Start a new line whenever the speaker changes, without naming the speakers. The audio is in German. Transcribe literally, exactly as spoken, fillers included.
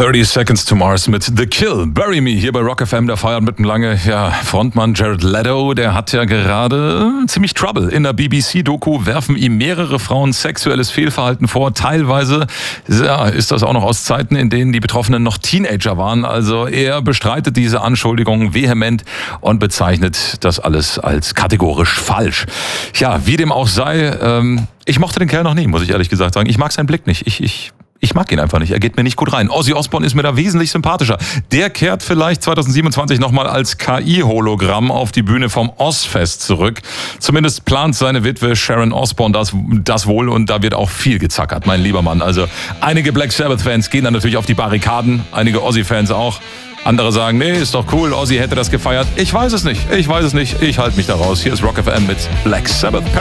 thirty Seconds to Mars mit The Kill, Bury Me, hier bei Rock F M. Der feiert mitten lange. Ja, Frontmann Jared Leto, der hat ja gerade ziemlich Trouble. In der B B C-Doku werfen ihm mehrere Frauen sexuelles Fehlverhalten vor. Teilweise ja, ist das auch noch aus Zeiten, in denen die Betroffenen noch Teenager waren. Also er bestreitet diese Anschuldigungen vehement und bezeichnet das alles als kategorisch falsch. Ja, wie dem auch sei, ähm, ich mochte den Kerl noch nie, muss ich ehrlich gesagt sagen. Ich mag seinen Blick nicht. Ich, ich Ich mag ihn einfach nicht, er geht mir nicht gut rein. Ozzy Osbourne ist mir da wesentlich sympathischer. Der kehrt vielleicht zwanzig siebenundzwanzig nochmal als K I-Hologramm auf die Bühne vom Ozzfest zurück. Zumindest plant seine Witwe Sharon Osbourne das, das wohl und da wird auch viel gezackert, mein lieber Mann. Also einige Black Sabbath-Fans gehen dann natürlich auf die Barrikaden, einige Ozzy-Fans auch. Andere sagen, nee, ist doch cool, Ozzy hätte das gefeiert. Ich weiß es nicht, ich weiß es nicht, ich halte mich da raus. Hier ist Rock F M mit Black Sabbath.